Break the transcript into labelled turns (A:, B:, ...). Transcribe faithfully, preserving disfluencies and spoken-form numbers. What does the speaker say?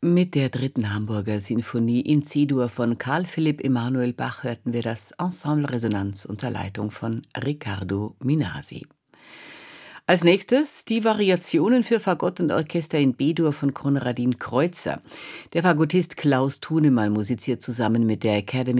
A: Mit der dritten Hamburger Sinfonie in C-Dur von Carl Philipp Emanuel Bach hörten wir das Ensemble Resonanz unter Leitung von Riccardo Minasi. Als nächstes die Variationen für Fagott und Orchester in B-Dur von Konradin Kreutzer. Der Fagottist Klaus Thunemann musiziert zusammen mit der Academy